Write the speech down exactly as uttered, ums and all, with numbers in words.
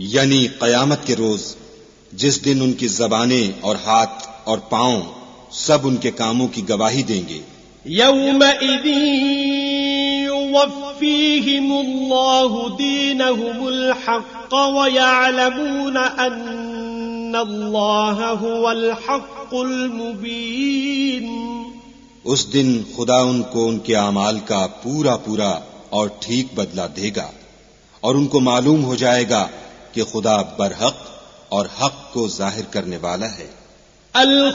यानी कयामत के रोज जिस दिन उनकी जबानें और हाथ और पांव सब उनके कामों की गवाही देंगे। यौमइज़िन युवफ़्फ़ीहिमुल्लाहु दीनहुमुल हक़्क़ व यअलमून अन्नल्लाह हुवल हक़्क़ुल मुबीन। उस दिन खुदा उनको उनके आमाल का पूरा पूरा और ठीक बदला देगा और उनको मालूम हो जाएगा कि खुदा बरहक और हक को जाहिर करने वाला है।